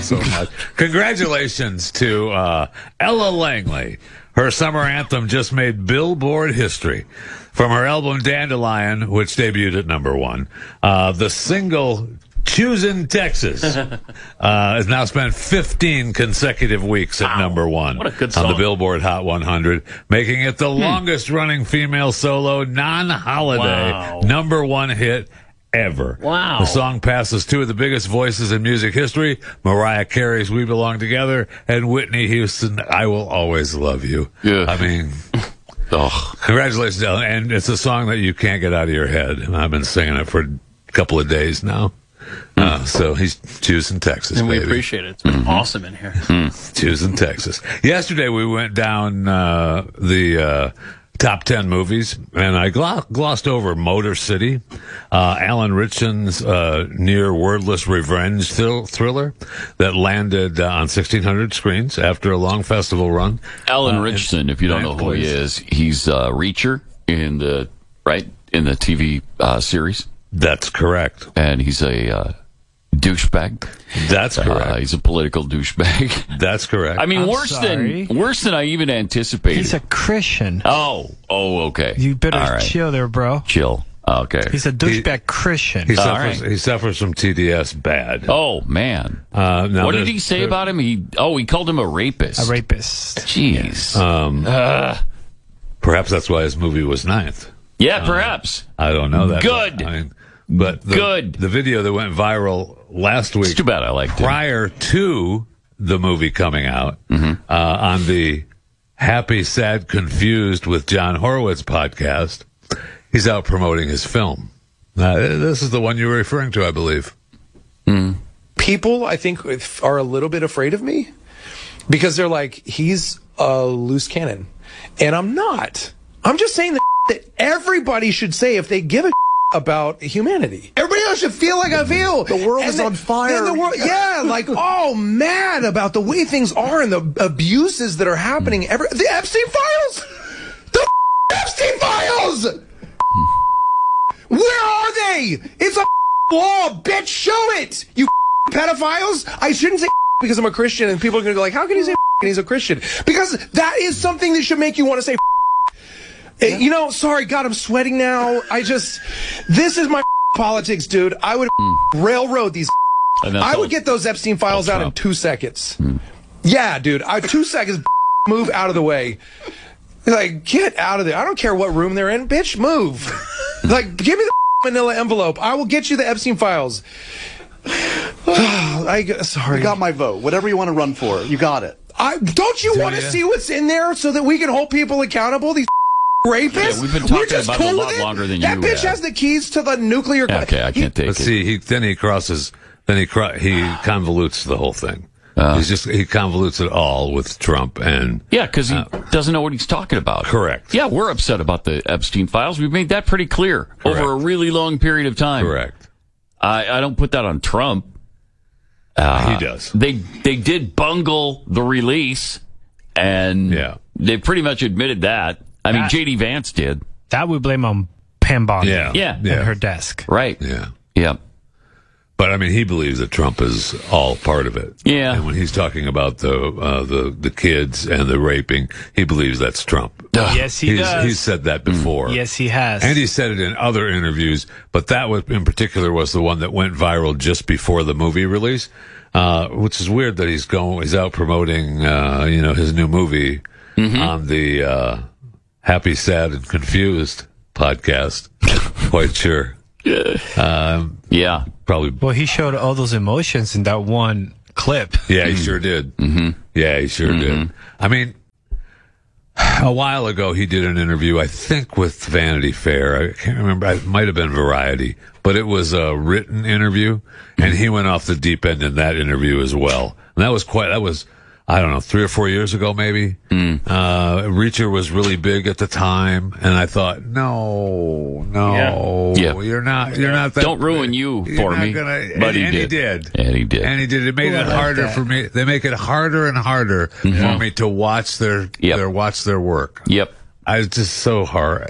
so much. Congratulations to Ella Langley. Her summer anthem just made Billboard history. From her album Dandelion, which debuted at number 1, the single Choosing Texas has now spent 15 consecutive weeks at number 1 What a good song. on the Billboard Hot 100, making it the longest-running female solo non-holiday number 1 hit ever. Wow. The song passes 2 of the biggest voices in music history, Mariah Carey's We Belong Together and Whitney Houston, I Will Always Love You. Yeah. I mean, congratulations, Ellen. And it's a song that you can't get out of your head. I've been singing it for a couple of days now. So he's choosing Texas, And we baby. appreciate it. It's been awesome in here. Choosing Texas. Yesterday we went down the top 10 movies, and I glossed over Motor City, Alan Ritchson's near wordless revenge thriller that landed on 1,600 screens after a long festival run. Alan Ritchson, if you don't know who he is, he's Reacher in the TV series. That's correct. And he's a douchebag. That's correct. He's a political douchebag. That's correct. I mean, worse than I even anticipated. He's a Christian. Oh, okay. You better All right. chill there, bro. Chill. Okay. He's a douchebag Christian. He suffers from TDS bad. Oh, man. What did he say about him? He called him a rapist. A rapist. Jeez. Perhaps that's why his movie was 9th. Yeah, perhaps. I don't know that. Good. But Good. The video that went viral last week. It's too bad I liked it. Prior to the movie coming out, on the Happy, Sad, Confused with John Horowitz podcast, he's out promoting his film. This is the one you were referring to, I believe. People, I think, are a little bit afraid of me because they're like, he's a loose cannon. And I'm not. I'm just saying that everybody should say if they give a about humanity. Everybody else should feel like I feel. The world is on fire. Mad about the way things are and the abuses that are happening. The Epstein files! The Epstein files! Where are they? It's a law, bitch. Show it, you pedophiles. I shouldn't say because I'm a Christian, and people are going to go like, how can he say and he's a Christian? Because that is something that should make you want to say sorry, God, I'm sweating now. This is my politics, dude. I would railroad these. I would get those Epstein files out in 2 seconds. Yeah, dude. 2 seconds, move out of the way. Like, get out of there. I don't care what room they're in. Bitch, move. Like, give me the manila envelope. I will get you the Epstein files. Sorry. You got my vote. Whatever you want to run for, you got it. Don't you want to see what's in there so that we can hold people accountable? These rapists? Yeah, we've been talking about it a lot longer than you have. That bitch has the keys to the nuclear. Okay, I can't take it. Let's see. He convolutes the whole thing. He convolutes it all with Trump and because he doesn't know what he's talking about. Correct. Yeah, we're upset about the Epstein files. We've made that pretty clear over a really long period of time. Correct. I don't put that on Trump. He does. They did bungle the release, and they pretty much admitted that. I mean, J.D. Vance did. That we blame on Pam Bondi. Yeah. At her desk. Right. Yeah. But I mean, he believes that Trump is all part of it. Yeah. And when he's talking about the kids and the raping, he believes that's Trump. Yes, he does. He's said that before. Yes, he has. And he said it in other interviews, but that was, in particular, was the one that went viral just before the movie release, which is weird that he's out promoting, his new movie on the Happy, Sad, and Confused podcast. Quite sure. Yeah. Probably. Well, he showed all those emotions in that one clip. Yeah, he sure did. Yeah, he sure did. I mean, a while ago, he did an interview, I think, with Vanity Fair. I can't remember. It might have been Variety, but it was a written interview, and he went off the deep end in that interview as well. And that was, I don't know, 3 or 4 years ago, maybe. Reacher was really big at the time, and I thought, no, you're not that. Don't ruin you for me. But he did. And he did. It made it harder for me. They make it harder and harder for me to watch their work. Yep. It's just so hard.